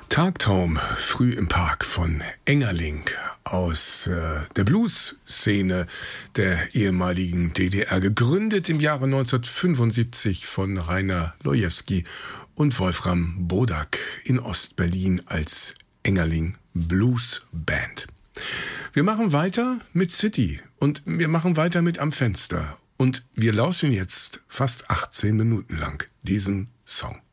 Tagtraum, früh im Park von Engerling aus der Blues-Szene der ehemaligen DDR, gegründet im Jahre 1975 von Rainer Lojewski und Wolfram Bodak in Ostberlin als Engerling Blues Band. Wir machen weiter mit City und wir machen weiter mit Am Fenster und wir lauschen jetzt fast 18 Minuten lang diesen Song.